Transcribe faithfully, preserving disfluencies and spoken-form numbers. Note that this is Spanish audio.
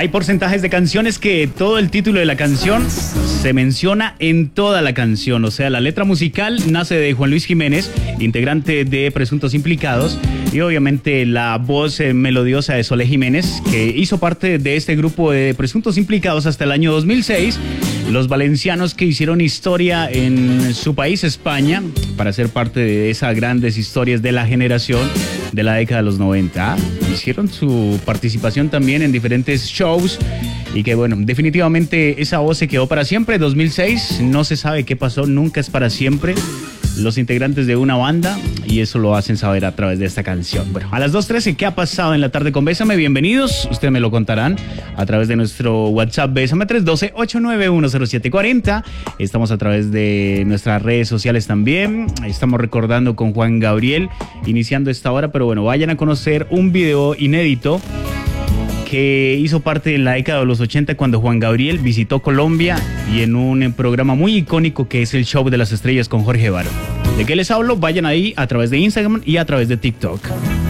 Hay porcentajes de canciones que todo el título de la canción se menciona en toda la canción. O sea, la letra musical nace de Juan Luis Jiménez, integrante de Presuntos Implicados, y obviamente la voz eh, melodiosa de Solé Jiménez, que hizo parte de este grupo de Presuntos Implicados hasta el año dos mil seis. Los valencianos que hicieron historia en su país, España, para ser parte de esas grandes historias de la generación de la década de los noventa. Hicieron su participación también en diferentes shows y que, bueno, definitivamente esa voz se quedó para siempre. dos mil seis, no se sabe qué pasó, nunca es para siempre. Los integrantes de una banda, y eso lo hacen saber a través de esta canción. Bueno, a las dos trece, ¿qué ha pasado en la tarde con Bésame? Bienvenidos, ustedes me lo contarán a través de nuestro WhatsApp Bésame tres uno dos, ocho nueve uno, cero siete cuatro cero. Estamos a través de nuestras redes sociales también. Estamos recordando con Juan Gabriel, iniciando esta hora, pero bueno, vayan a conocer un video inédito que hizo parte de la década de los ochenta cuando Juan Gabriel visitó Colombia y en un programa muy icónico que es el Show de las Estrellas con Jorge Barón. ¿De qué les hablo? Vayan ahí a través de Instagram y a través de TikTok.